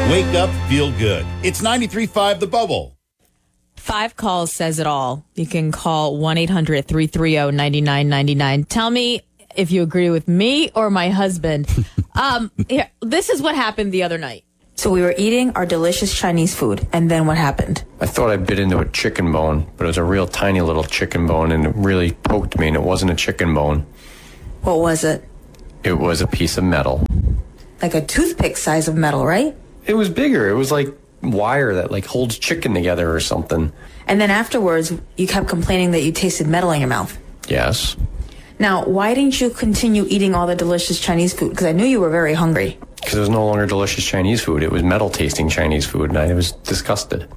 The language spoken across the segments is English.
Wake up, feel good. It's 93.5 The Bubble. 5 calls says it all. You can call 1-800-330-9999. Tell me if you agree with me or my husband. This is what happened the other night. So we were eating our delicious Chinese food, and then what happened? I thought I bit into a chicken bone, but it was a real tiny little chicken bone, and it really poked me, and it wasn't a chicken bone. What was it? It was a piece of metal. Like a toothpick size of metal, right? It was bigger. It was like wire that like holds chicken together or something. And then afterwards, you kept complaining that you tasted metal in your mouth. Yes. Now, why didn't you continue eating all the delicious Chinese food? Because I knew you were very hungry. Because it was no longer delicious Chinese food. It was metal-tasting Chinese food, and I was disgusted.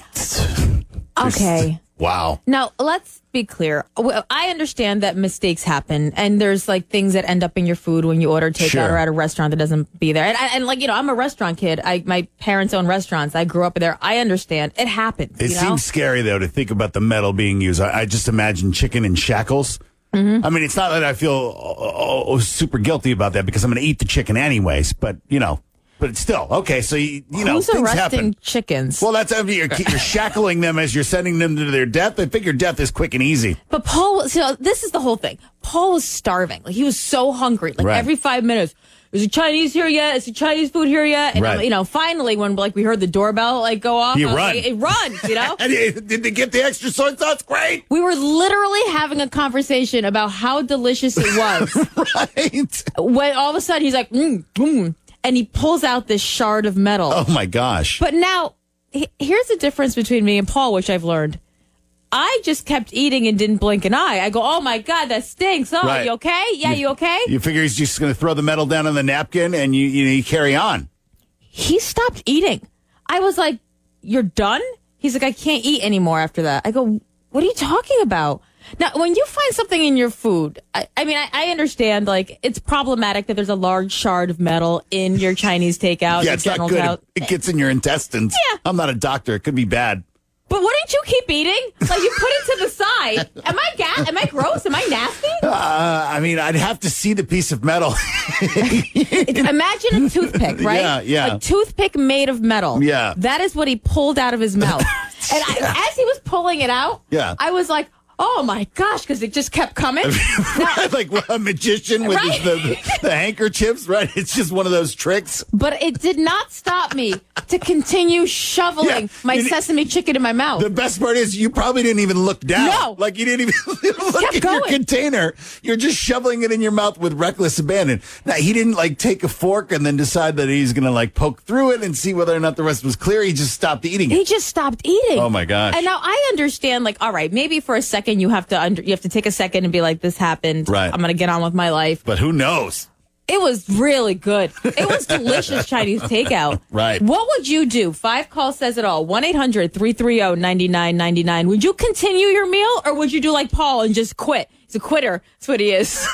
Okay. Wow. Now, let's be clear. I understand that mistakes happen, and there's like things that end up in your food when you order takeout or at a restaurant that doesn't be there. And like, you know, I'm a restaurant kid. My parents own restaurants. I grew up there. I understand. It happens. It seems scary, though, to think about the metal being used. I just imagine chicken in shackles. Mm-hmm. I mean, it's not that I feel super guilty about that because I'm going to eat the chicken anyways, but, you know. But it's still, okay, so, you know, who's things arresting happen. chickens? Well, that's you're shackling them as you're sending them to their death. I figure death is quick and easy. But Paul, so this is the whole thing. Paul was starving. Like, he was so hungry. Like, every 5 minutes, is the Chinese here yet? Is the Chinese food here yet? And, you know, finally, when, like, we heard the doorbell, like, go off. You run. Like, it runs, you know? And did they get the extra soy sauce? Great. We were literally having a conversation about how delicious it was. Right. When all of a sudden, he's like, and he pulls out this shard of metal. Oh, my gosh. But now, here's the difference between me and Paul, which I've learned. I just kept eating and didn't blink an eye. I go, oh, my God, that stinks. Oh, you okay? Yeah, you okay? You figure he's just going to throw the metal down on the napkin and you carry on. He stopped eating. I was like, you're done? He's like, I can't eat anymore after that. I go, what are you talking about? Now, when you find something in your food, I mean, I understand, like, it's problematic that there's a large shard of metal in your Chinese takeout. Yeah, it's not good. It gets in your intestines. Yeah. I'm not a doctor. It could be bad. But wouldn't you keep eating? Like, you put it to the side. Am I gross? Am I nasty? I mean, I'd have to see the piece of metal. Imagine a toothpick, right? Yeah. A toothpick made of metal. Yeah. That is what he pulled out of his mouth. And as he was pulling it out, I was like, oh, my gosh, because it just kept coming. Right, like a magician with the handkerchiefs, right? It's just one of those tricks. But it did not stop me to continue shoveling my sesame chicken in my mouth. The best part is you probably didn't even look down. No. Like you didn't even look at your container. You're just shoveling it in your mouth with reckless abandon. Now, he didn't like take a fork and then decide that he's going to like poke through it and see whether or not the rest was clear. He just stopped eating it. He just stopped eating. Oh, my gosh. And now I understand, like, all right, maybe for a second you have to take a second and be like, this happened. Right. I'm going to get on with my life. But who knows? It was really good. It was delicious Chinese takeout. Right. What would you do? 5 calls says it all. 1-800-330-9999. Would you continue your meal or would you do like Paul and just quit? He's a quitter. That's what he is.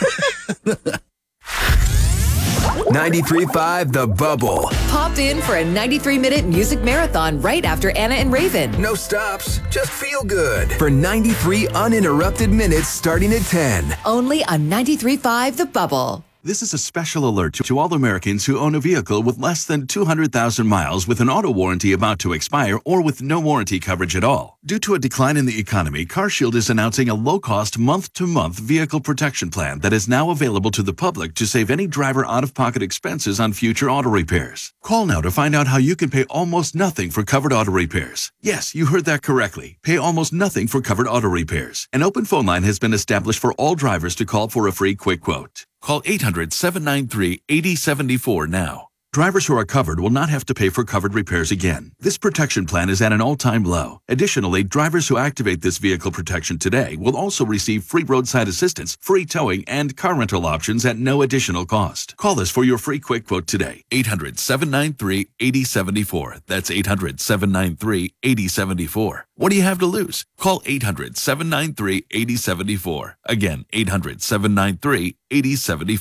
93.5 The Bubble. Pop in for a 93-minute music marathon right after Anna and Raven. No stops, just feel good. For 93 uninterrupted minutes starting at 10. Only on 93.5 The Bubble. This is a special alert to all Americans who own a vehicle with less than 200,000 miles with an auto warranty about to expire or with no warranty coverage at all. Due to a decline in the economy, CarShield is announcing a low-cost month-to-month vehicle protection plan that is now available to the public to save any driver out-of-pocket expenses on future auto repairs. Call now to find out how you can pay almost nothing for covered auto repairs. Yes, you heard that correctly. Pay almost nothing for covered auto repairs. An open phone line has been established for all drivers to call for a free quick quote. Call 800-793-8074 now. Drivers who are covered will not have to pay for covered repairs again. This protection plan is at an all-time low. Additionally, drivers who activate this vehicle protection today will also receive free roadside assistance, free towing, and car rental options at no additional cost. Call us for your free quick quote today. 800-793-8074. That's 800-793-8074. What do you have to lose? Call 800-793-8074. Again, 800-793-8074.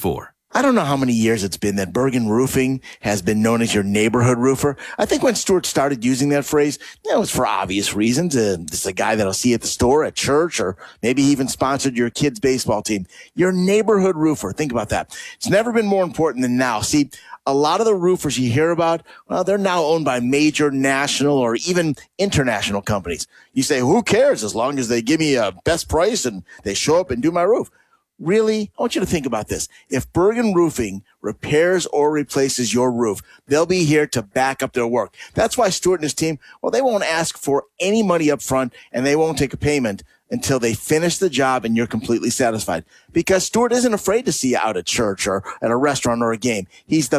I don't know how many years it's been that Bergen Roofing has been known as your neighborhood roofer. I think when Stuart started using that phrase, it was for obvious reasons. This is a guy that I'll see at the store, at church, or maybe he even sponsored your kid's baseball team. Your neighborhood roofer. Think about that. It's never been more important than now. See, a lot of the roofers you hear about, well, they're now owned by major national or even international companies. You say, who cares as long as they give me a best price and they show up and do my roof? Really, I want you to think about this. If Bergen Roofing repairs or replaces your roof, they'll be here to back up their work. That's why Stuart and his team, well, they won't ask for any money up front and they won't take a payment until they finish the job and you're completely satisfied. Because Stuart isn't afraid to see you out at church or at a restaurant or a game. He's the